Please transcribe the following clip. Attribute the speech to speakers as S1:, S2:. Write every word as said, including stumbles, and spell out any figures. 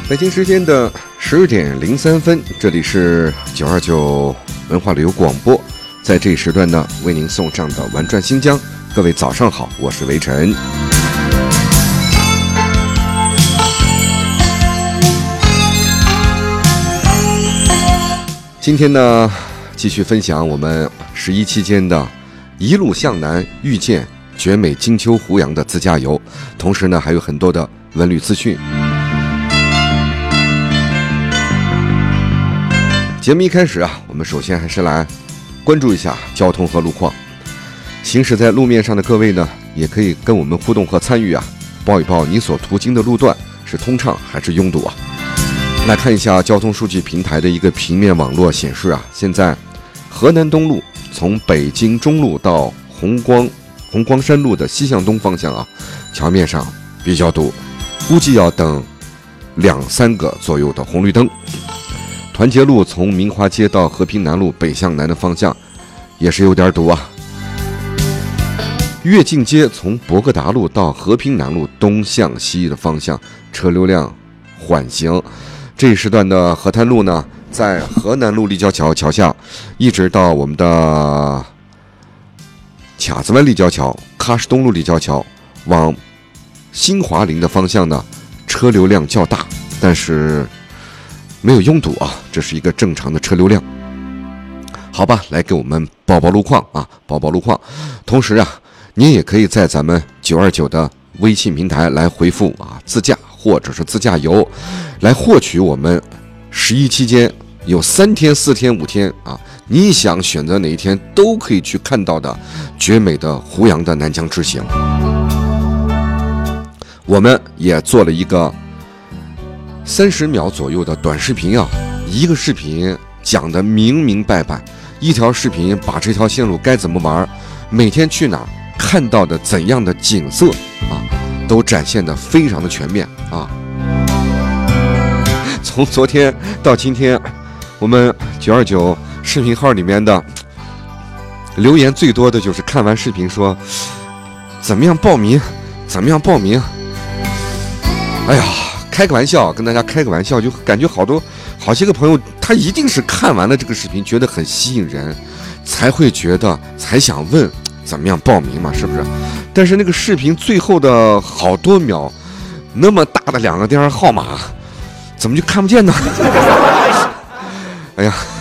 S1: 北京时间的十点零三分，这里是九二九文化旅游广播，在这一时段呢，为您送上的玩转新疆。各位早上好，我是维晨。今天呢，继续分享我们十一期间的一路向南，遇见绝美金秋胡杨的自驾游，同时呢，还有很多的文旅资讯。节目一开始啊，我们首先还是来关注一下交通和路况。行驶在路面上的各位呢，也可以跟我们互动和参与啊，报一报你所途经的路段是通畅还是拥堵啊。来看一下交通数据平台的一个平面网络显示啊，现在河南东路从北京中路到红光红光山路的西向东方向啊，桥面上比较堵，估计要等两三个左右的红绿灯。团结路从明华街到和平南路北向南的方向也是有点堵啊。跃进街从博格达路到和平南路东向西的方向车流量缓行。这一时段的河滩路呢，在河南路立交桥桥下一直到我们的卡子湾立交桥、喀什东路立交桥往新华林的方向呢，车流量较大，但是没有拥堵啊，这是一个正常的车流量。好吧，来给我们报报路况啊，报报路况。同时啊，您也可以在咱们九二九的微信平台来回复啊自驾或者是自驾游，来获取我们十一期间有三天、四天、五天啊，你想选择哪一天都可以去看到的绝美的胡杨的南疆之行。我们也做了一个三十秒左右的短视频啊，一个视频讲的明明白白，一条视频把这条线路该怎么玩，每天去哪儿，看到的怎样的景色啊，都展现的非常的全面啊。从昨天到今天，我们九二九视频号里面的留言最多的就是看完视频说怎么样报名，怎么样报名。哎呀，开个玩笑，跟大家开个玩笑，就感觉好多好些个朋友，他一定是看完了这个视频，觉得很吸引人，才会觉得才想问怎么样报名嘛，是不是？但是那个视频最后的好多秒，那么大的两个电话号码，怎么就看不见呢？哎呀，